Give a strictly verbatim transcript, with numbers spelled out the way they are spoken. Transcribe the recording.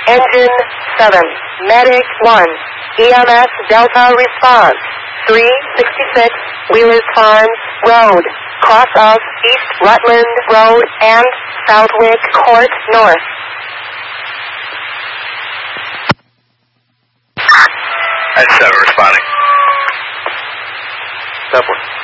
Engine seven, Medic one, E M S Delta response, three sixty-six Wheelers Farms Road, cross of East Rutland Road and Southwick Court North. That's seven responding. Step one.